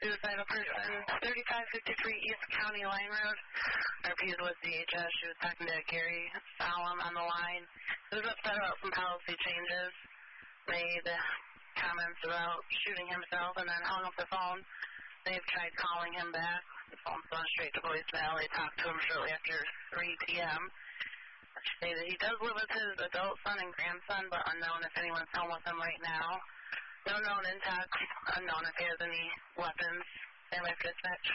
suicidal person, 3553 East County Line Road. RP's with DHS. She was talking to Gary Solemn on the line. He was upset about some policy changes. Made comments about shooting himself and then hung up the phone. They've tried calling him back. The phone's gone straight to voicemail. They talked to him shortly after 3 p.m. They say that he does live with his adult son and grandson, but unknown if anyone's home with him right now. No known intact. Unknown if he has any weapons. Stand by for dispatch.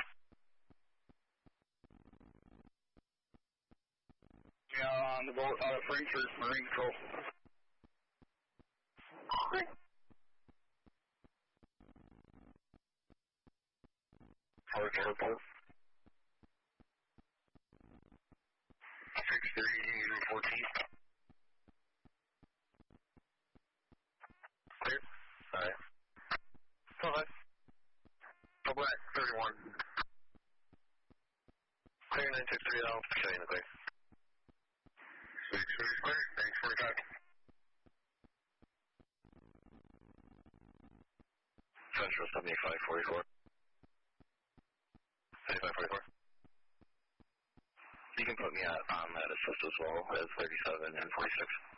Yeah, on the boat out of Frankfurt, Marine Patrol. Fort Airport. 630-14. Clear? Alright. Go back, 31. Clear 963, I'll show you in the clear. 630 clear, thanks for the talk. Central 7544. 7544. You can put me at assist as well as 37 and 46.